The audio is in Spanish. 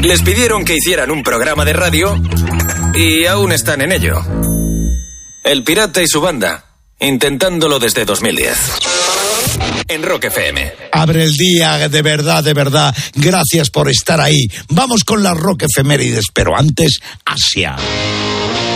Les pidieron que hicieran un programa de radio y aún están en ello. El Pirata y su banda, intentándolo desde 2010. En Rock FM. Abre el día, de verdad, de verdad. Gracias por estar ahí. Vamos con las Rock Efemérides, pero antes, Asia.